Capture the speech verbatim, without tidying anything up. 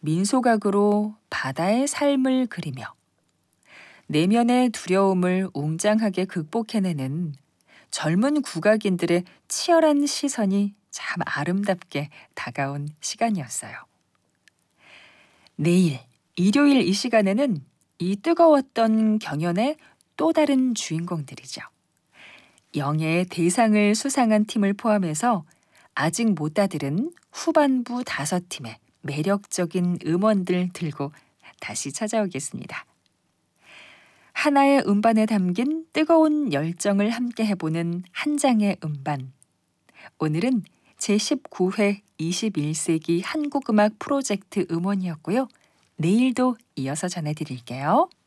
민소각으로 바다의 삶을 그리며 내면의 두려움을 웅장하게 극복해내는 젊은 국악인들의 치열한 시선이 참 아름답게 다가온 시간이었어요. 내일, 일요일 이 시간에는 이 뜨거웠던 경연의 또 다른 주인공들이죠. 영예의 대상을 수상한 팀을 포함해서 아직 못 다들은 후반부 다섯 팀의 매력적인 음원들 들고 다시 찾아오겠습니다. 하나의 음반에 담긴 뜨거운 열정을 함께 해보는 한 장의 음반. 오늘은 제십구 회 이십일 세기 한국음악 프로젝트 음원이었고요. 내일도 이어서 전해드릴게요.